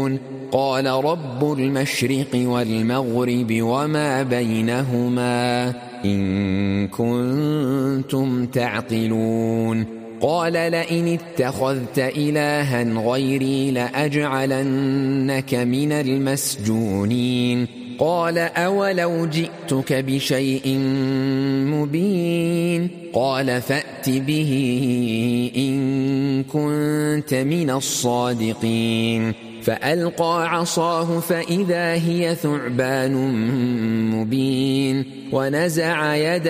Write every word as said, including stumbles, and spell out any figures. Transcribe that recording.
قال رب المشرق والمغرب وما بينهما إن كنتم تعقلون قال لئن اتخذت إلها غيري لأجعلنك من المسجونين قال أولو جئتك بشيء مبين قال فأت به إن كنت من الصادقين فألقى عصاه فإذا هي ثعبان مبين ونزع يده